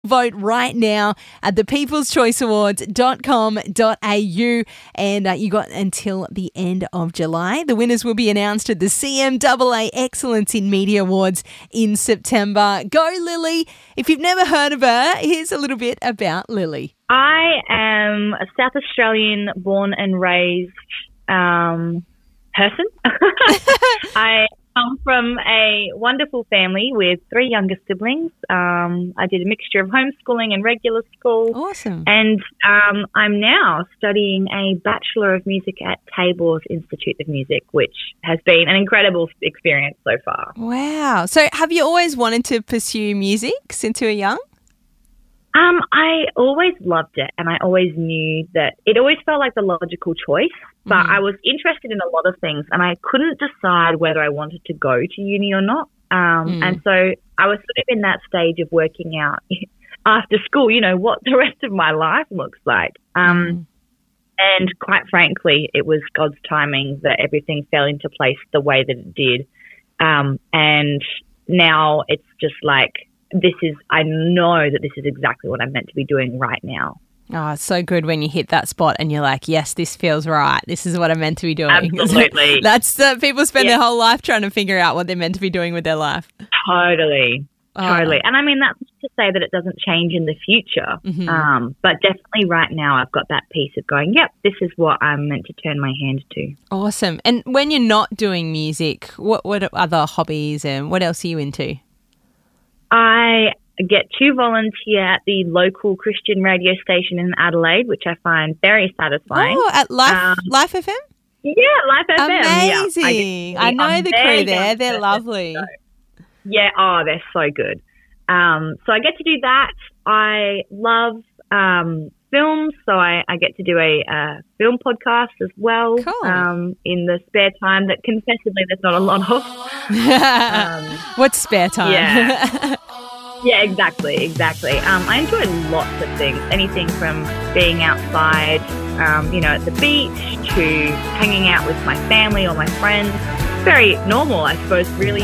Vote right now at thepeopleschoiceawards.com.au, and you got until the end of July. The winners will be announced at the CMAA Excellence in Media Awards in September. Go Lily. If you've never heard of her, here's a little bit about Lily. I am a South Australian born and raised person. I come from a wonderful family with 3 younger siblings. I did a mixture of homeschooling and regular school. Awesome. And I'm now studying a Bachelor of Music at Tabor's Institute of Music, which has been an incredible experience so far. Wow. So have you always wanted to pursue music since you were young? I always loved it, and I always knew that it always felt like the logical choice, but I was interested in a lot of things, and I couldn't decide whether I wanted to go to uni or not. And so I was sort of in that stage of working out after school, what the rest of my life looks like. And quite frankly, it was God's timing that everything fell into place the way that it did. And now it's just like, I know that this is exactly what I'm meant to be doing right now. Oh, it's so good when you hit that spot and you're like, yes, this feels right. This is what I'm meant to be doing. Absolutely. That's people spend their whole life trying to figure out what they're meant to be doing with their life. Totally. And I mean, that's not to say that it doesn't change in the future. But definitely right now I've got that piece of going, yep, this is what I'm meant to turn my hand to. Awesome. And when you're not doing music, what other hobbies and what else are you into? I get to volunteer at the local Christian radio station in Adelaide, which I find very satisfying. Oh, at Life FM? Yeah, Life FM. Amazing. I know the crew there. They're lovely. Yeah, they're so good. So I get to do that. I love films, so I get to do a film podcast as well. Cool. In the spare time that confessedly there's not a lot of. What's spare time? Yeah. Yeah, exactly. I enjoy lots of things, anything from being outside, at the beach, to hanging out with my family or my friends. Very normal, I suppose, really.